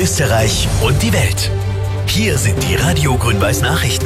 Österreich und die Welt. Hier sind die Radio Grün-Weiß Nachrichten.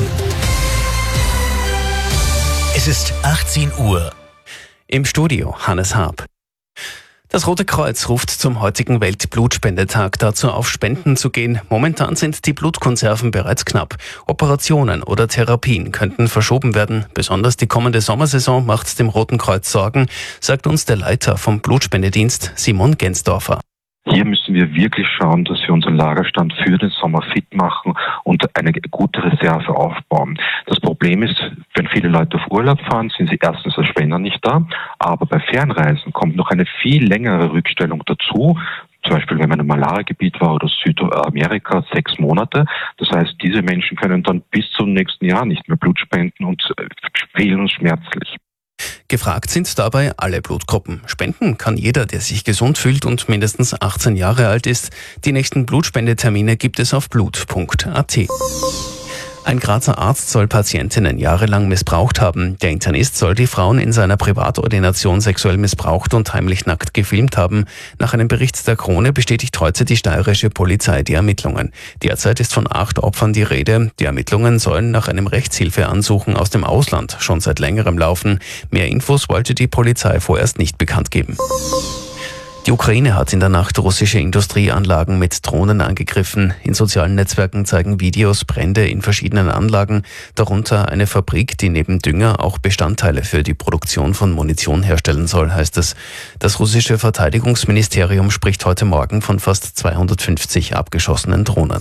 Es ist 18 Uhr. Im Studio Hannes Haab. Das Rote Kreuz ruft zum heutigen Weltblutspendetag dazu auf, spenden zu gehen. Momentan sind die Blutkonserven bereits knapp. Operationen oder Therapien könnten verschoben werden. Besonders die kommende Sommersaison macht dem Roten Kreuz Sorgen, sagt uns der Leiter vom Blutspendedienst, Simon Gensdorfer. Hier müssen wir wirklich schauen, dass wir unseren Lagerstand für den Sommer fit machen und eine gute Reserve aufbauen. Das Problem ist, wenn viele Leute auf Urlaub fahren, sind sie erstens als Spender nicht da, aber bei Fernreisen kommt noch eine viel längere Rückstellung dazu. Zum Beispiel, wenn man im Malariagebiet war oder Südamerika, 6 Monate. Das heißt, diese Menschen können dann bis zum nächsten Jahr nicht mehr Blut spenden und fehlen uns schmerzlich. Gefragt sind dabei alle Blutgruppen. Spenden kann jeder, der sich gesund fühlt und mindestens 18 Jahre alt ist. Die nächsten Blutspendetermine gibt es auf blut.at. Ein Grazer Arzt soll Patientinnen jahrelang missbraucht haben. Der Internist soll die Frauen in seiner Privatordination sexuell missbraucht und heimlich nackt gefilmt haben. Nach einem Bericht der Krone bestätigt heute die steirische Polizei die Ermittlungen. Derzeit ist von 8 Opfern die Rede. Die Ermittlungen sollen nach einem Rechtshilfeansuchen aus dem Ausland schon seit längerem laufen. Mehr Infos wollte die Polizei vorerst nicht bekannt geben. Die Ukraine hat in der Nacht russische Industrieanlagen mit Drohnen angegriffen. In sozialen Netzwerken zeigen Videos Brände in verschiedenen Anlagen, darunter eine Fabrik, die neben Dünger auch Bestandteile für die Produktion von Munition herstellen soll, heißt es. Das russische Verteidigungsministerium spricht heute Morgen von fast 250 abgeschossenen Drohnen.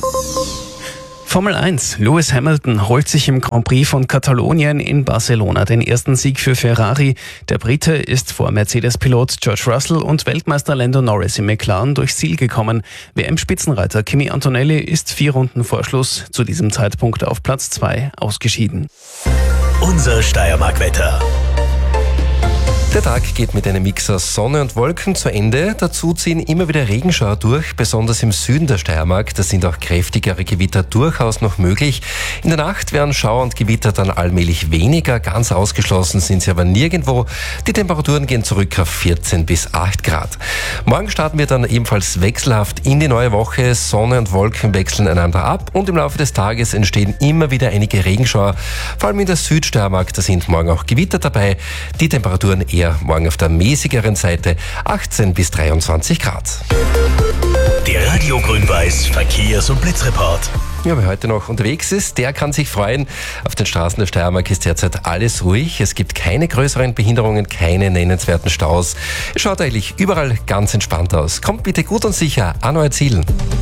Formel 1. Lewis Hamilton holt sich im Grand Prix von Katalonien in Barcelona den ersten Sieg für Ferrari. Der Brite ist vor Mercedes-Pilot George Russell und Weltmeister Lando Norris im McLaren durchs Ziel gekommen. WM-Spitzenreiter Kimi Antonelli ist 4 Runden vor Schluss zu diesem Zeitpunkt auf Platz 2 ausgeschieden. Unser Steiermark-Wetter. Der Tag geht mit einem Mix aus Sonne und Wolken zu Ende. Dazu ziehen immer wieder Regenschauer durch, besonders im Süden der Steiermark. Da sind auch kräftigere Gewitter durchaus noch möglich. In der Nacht werden Schauer und Gewitter dann allmählich weniger. Ganz ausgeschlossen sind sie aber nirgendwo. Die Temperaturen gehen zurück auf 14 bis 8 Grad. Morgen starten wir dann ebenfalls wechselhaft in die neue Woche. Sonne und Wolken wechseln einander ab und im Laufe des Tages entstehen immer wieder einige Regenschauer. Vor allem in der Südsteiermark, da sind morgen auch Gewitter dabei. Die Temperaturen eher morgen auf der mäßigeren Seite 18 bis 23 Grad. Der Radio Grün-Weiß Verkehrs- und Blitzreport. Ja, wer heute noch unterwegs ist, der kann sich freuen. Auf den Straßen der Steiermark ist derzeit alles ruhig. Es gibt keine größeren Behinderungen, keine nennenswerten Staus. Es schaut eigentlich überall ganz entspannt aus. Kommt bitte gut und sicher an euer Ziel.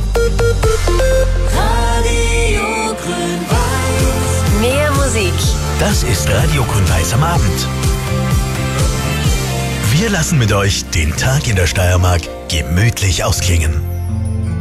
Radio Grün-Weiß. Mehr Musik. Das ist Radio Grün-Weiß am Abend. Wir lassen mit euch den Tag in der Steiermark gemütlich ausklingen.